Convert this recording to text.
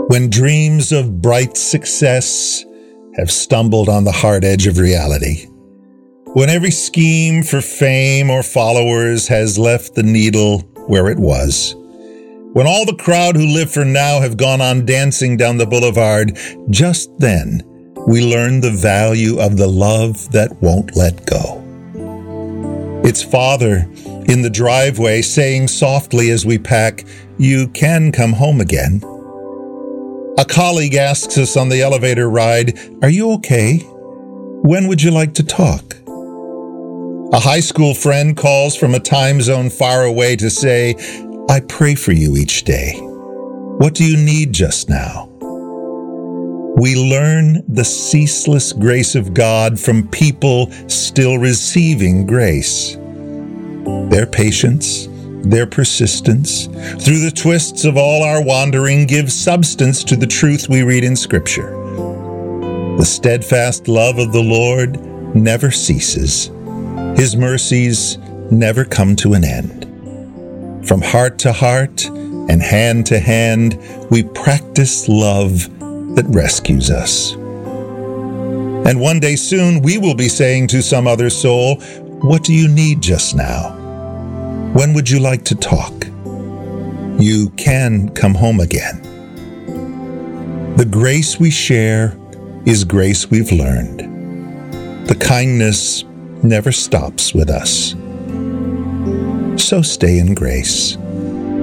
When dreams of bright success have stumbled on the hard edge of reality. When every scheme for fame or followers has left the needle where it was. When all the crowd who live for now have gone on dancing down the boulevard, just then we learn the value of the love that won't let go. It's Father in the driveway saying softly as we pack, "You can come home again." A colleague asks us on the elevator ride, "Are you okay? When would you like to talk?" A high school friend calls from a time zone far away to say, "I pray for you each day. What do you need just now?" We learn the ceaseless grace of God from people still receiving grace. Their patience, their persistence, through the twists of all our wandering, gives substance to the truth we read in Scripture. The steadfast love of the Lord never ceases. His mercies never come to an end. From heart to heart and hand to hand, we practice love that rescues us. And one day soon, we will be saying to some other soul, "What do you need just now? When would you like to talk? You can come home again." The grace we share is grace we've learned. The kindness never stops with us. So stay in grace.